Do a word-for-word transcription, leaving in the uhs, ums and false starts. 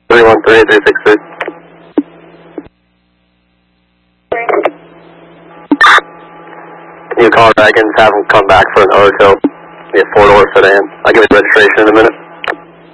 three one three, three six three. Can you call back and have them come back for an O T O? Be a four-door sedan. I'll give you the registration in a minute.